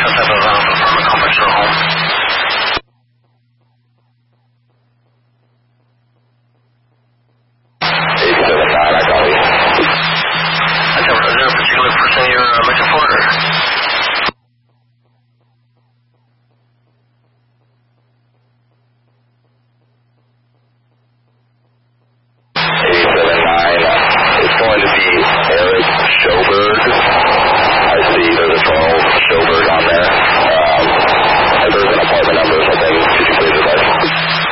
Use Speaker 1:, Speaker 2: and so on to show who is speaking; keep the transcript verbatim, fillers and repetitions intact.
Speaker 1: some type of um, performance complex or home.